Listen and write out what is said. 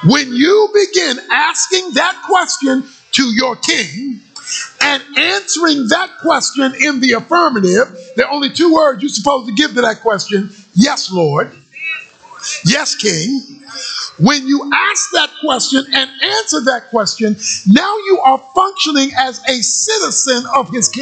When you begin asking that question to your king and answering that question in the affirmative, there are only two words you're supposed to give to that question. Yes, Lord. Yes, King. When you ask that question and answer that question, now you are functioning as a citizen of his kingdom.